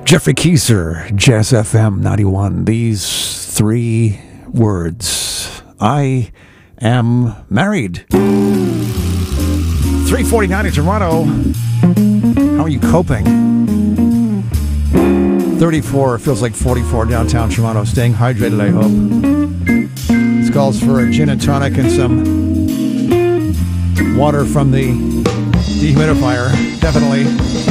Jeffrey Keyser, Jazz FM 91. These 3 words. I am married. 3:49 in Toronto. How are you coping? 34, feels like 44 downtown Toronto. Staying hydrated, I hope. This calls for a gin and tonic and some water from the dehumidifier. Definitely.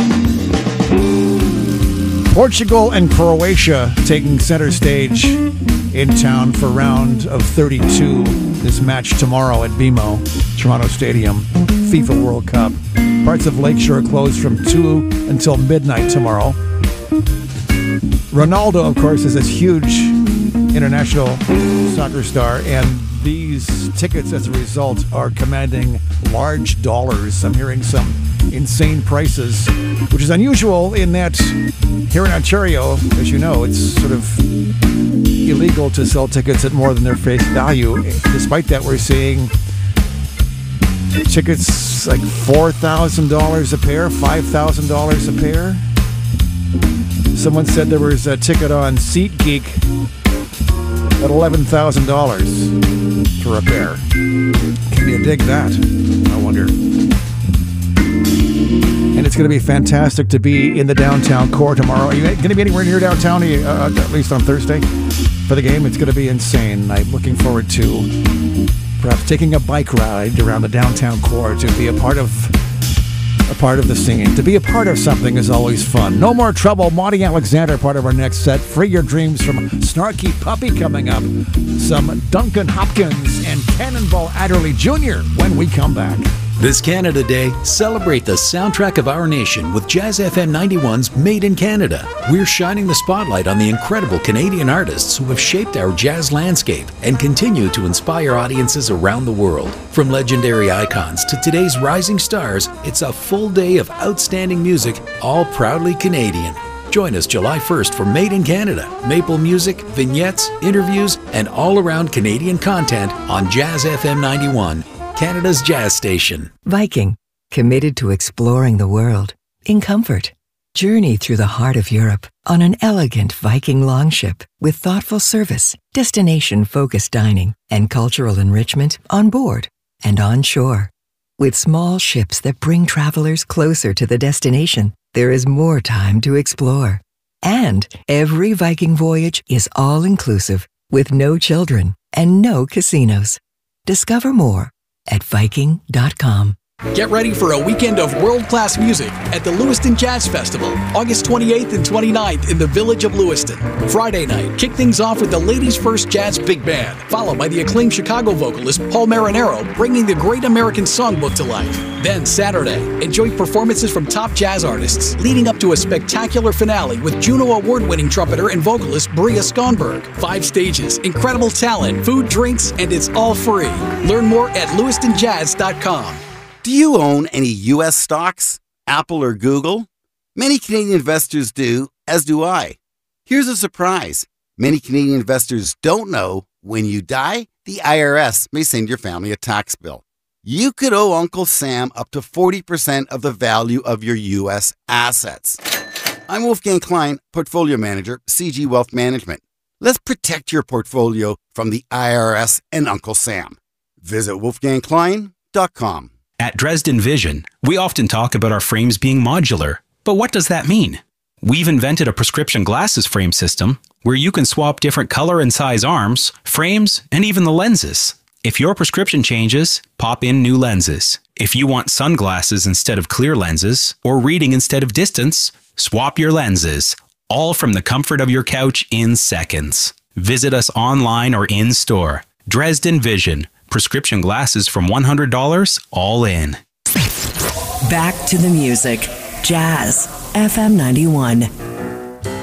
Portugal and Croatia taking center stage in town for round of 32. This match tomorrow at BMO, Toronto Stadium, FIFA World Cup. Parts of Lakeshore closed from 2 until midnight tomorrow. Ronaldo, of course, is this huge international soccer star, and these tickets, as a result, are commanding large dollars. I'm hearing some insane prices, which is unusual in that here in Ontario, as you know, it's sort of illegal to sell tickets at more than their face value. Despite that, we're seeing tickets like $4,000 a pair, $5,000 a pair. Someone said there was a ticket on SeatGeek at $11,000 for a pair. Can you dig that? I wonder. And it's going to be fantastic to be in the downtown core tomorrow. Are you going to be anywhere near downtown, at least on Thursday, for the game? It's going to be insane. I'm looking forward to perhaps taking a bike ride around the downtown core to be a part of the scene. To be a part of something is always fun. No More Trouble, Monty Alexander, part of our next set. Free Your Dreams from Snarky Puppy coming up. Some Duncan Hopkins and Cannonball Adderley Jr. when we come back. This Canada Day, celebrate the soundtrack of our nation with Jazz FM 91's Made in Canada. We're shining the spotlight on the incredible Canadian artists who have shaped our jazz landscape and continue to inspire audiences around the world. From legendary icons to today's rising stars, it's a full day of outstanding music, all proudly Canadian. Join us July 1st for Made in Canada, maple music, vignettes, interviews, and all-around Canadian content on Jazz FM 91. Canada's jazz station. Viking, committed to exploring the world in comfort. Journey through the heart of Europe on an elegant Viking longship with thoughtful service, destination-focused dining, and cultural enrichment on board and on shore. With small ships that bring travelers closer to the destination, there is more time to explore. And every Viking voyage is all-inclusive with no children and no casinos. Discover more at Viking.com. Get ready for a weekend of world-class music at the Lewiston Jazz Festival, August 28th and 29th in the Village of Lewiston. Friday night, kick things off with the Ladies First Jazz Big Band, followed by the acclaimed Chicago vocalist Paul Marinero bringing the Great American Songbook to life. Then Saturday, enjoy performances from top jazz artists, leading up to a spectacular finale with Juno Award-winning trumpeter and vocalist Bria Skonberg. 5 stages, incredible talent, food, drinks, and it's all free. Learn more at lewistonjazz.com. Do you own any U.S. stocks, Apple or Google? Many Canadian investors do, as do I. Here's a surprise. Many Canadian investors don't know when you die, the IRS may send your family a tax bill. You could owe Uncle Sam up to 40% of the value of your U.S. assets. I'm Wolfgang Klein, Portfolio Manager, CG Wealth Management. Let's protect your portfolio from the IRS and Uncle Sam. Visit wolfgangklein.com. At Dresden Vision, we often talk about our frames being modular. But what does that mean? We've invented a prescription glasses frame system where you can swap different color and size arms, frames, and even the lenses. If your prescription changes, pop in new lenses. If you want sunglasses instead of clear lenses, or reading instead of distance, swap your lenses. All from the comfort of your couch in seconds. Visit us online or in store. Dresden Vision. Prescription glasses from $100, all in. Back to the music. Jazz FM 91.